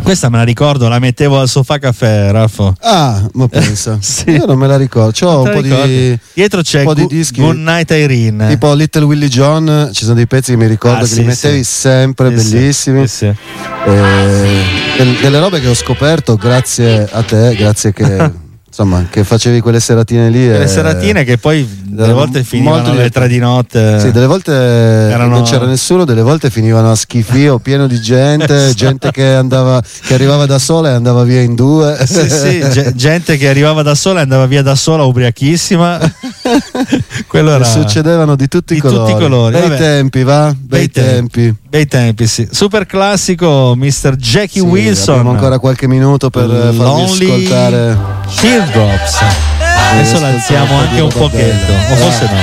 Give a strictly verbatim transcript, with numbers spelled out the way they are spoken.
Questa me la ricordo, la mettevo al sofà caffè, Raffo. Ah, ma pensa. Sì. Io non me la ricordo. C'ho un po' di dietro c'è un po' di Gu- dischi. Good Night Irene. Tipo Little Willie John, ci sono dei pezzi che mi ricordo Ah, che sì, li mettevi sì. sempre, Sì, bellissimi. sì, sì. Eh, del- delle robe che ho scoperto grazie a te, grazie che insomma che facevi quelle seratine lì. Le e- seratine che poi delle erano volte finivano molto alle tre di notte. Sì, delle volte Erano- non c'era nessuno, delle volte finivano a schifio, pieno di gente, gente che andava, che arrivava da sola e andava via in due. Sì, sì, ge- gente che arrivava da sola e andava via da sola ubriachissima. Quello era E succedevano di tutti i di colori. tutti i colori. Bei Vabbè. tempi, va? Bei, Bei tempi. tempi. Bei tempi, sì. Super classico, mister Jackie Sì, Wilson. abbiamo ancora qualche minuto per eh, farvi Lonely ascoltare. Teardrops. Adesso ascoltiamo l'alziamo un po' anche di un roba pochetto, bella. o forse no.